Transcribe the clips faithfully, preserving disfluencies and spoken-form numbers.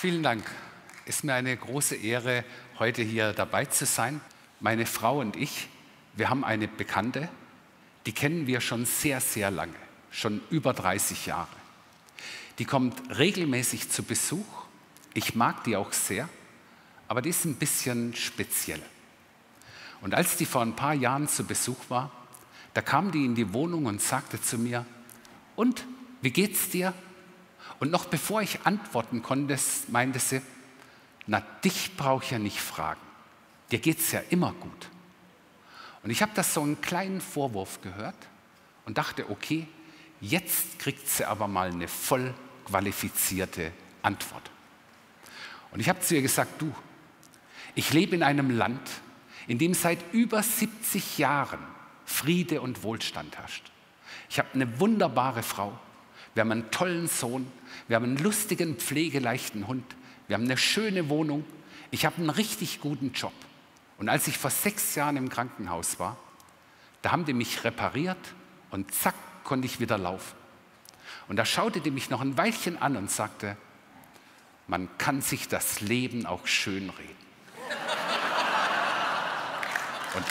Vielen Dank. Es ist mir eine große Ehre, heute hier dabei zu sein. Meine Frau und ich, wir haben eine Bekannte, die kennen wir schon sehr, sehr lange, schon über dreißig Jahre. Die kommt regelmäßig zu Besuch. Ich mag die auch sehr, aber die ist ein bisschen speziell. Und als die vor ein paar Jahren zu Besuch war, da kam die in die Wohnung und sagte zu mir: Und, wie geht's dir? Und noch bevor ich antworten konnte, meinte sie: Na, dich brauche ich ja nicht fragen. Dir geht's ja immer gut. Und ich habe das so einen kleinen Vorwurf gehört und dachte, okay, jetzt kriegt sie aber mal eine voll qualifizierte Antwort. Und ich habe zu ihr gesagt: Du, ich lebe in einem Land, in dem seit über siebzig Jahren Friede und Wohlstand herrscht. Ich habe eine wunderbare Frau, wir haben einen tollen Sohn, wir haben einen lustigen, pflegeleichten Hund, wir haben eine schöne Wohnung, ich habe einen richtig guten Job. Und als ich vor sechs Jahren im Krankenhaus war, da haben die mich repariert und zack, konnte ich wieder laufen. Und da schaute die mich noch ein Weilchen an und sagte: Man kann sich das Leben auch schönreden. Und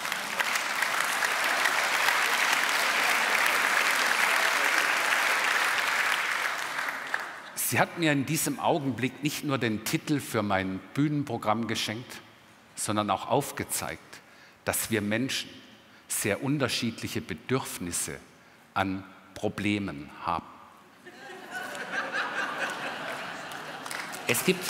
sie hat mir in diesem Augenblick nicht nur den Titel für mein Bühnenprogramm geschenkt, sondern auch aufgezeigt, dass wir Menschen sehr unterschiedliche Bedürfnisse an Problemen haben. Es gibt,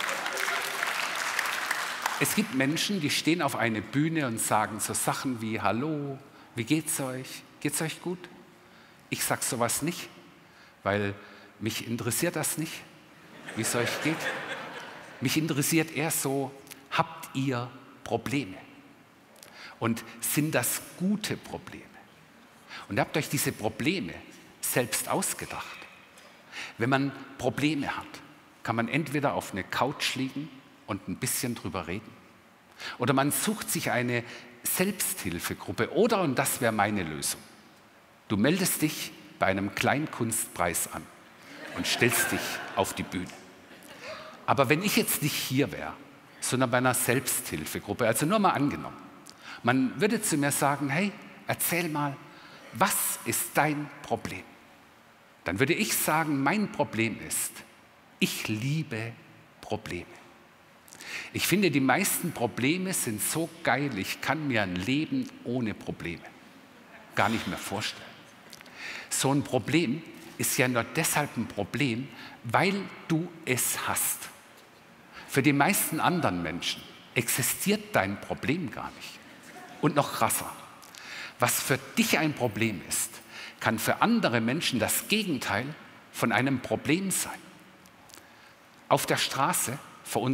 es gibt Menschen, die stehen auf einer Bühne und sagen so Sachen wie: Hallo, wie geht's euch? Geht's euch gut? Ich sage sowas nicht, weil mich interessiert das nicht, wie es euch geht. Mich interessiert eher so: Habt ihr Probleme? Und sind das gute Probleme? Und habt euch diese Probleme selbst ausgedacht? Wenn man Probleme hat, kann man entweder auf eine Couch liegen und ein bisschen drüber reden, oder man sucht sich eine Selbsthilfegruppe, oder, und das wäre meine Lösung, du meldest dich bei einem Kleinkunstpreis an und stellst dich auf die Bühne. Aber wenn ich jetzt nicht hier wäre, sondern bei einer Selbsthilfegruppe, also nur mal angenommen, man würde zu mir sagen: Hey, erzähl mal, was ist dein Problem? Dann würde ich sagen, mein Problem ist, ich liebe Probleme. Ich finde, die meisten Probleme sind so geil, ich kann mir ein Leben ohne Probleme gar nicht mehr vorstellen. So ein Problem ist ja nur deshalb ein Problem, weil du es hast. Für die meisten anderen Menschen existiert dein Problem gar nicht. Und noch krasser: Was für dich ein Problem ist, kann für andere Menschen das Gegenteil von einem Problem sein. Auf der Straße vor uns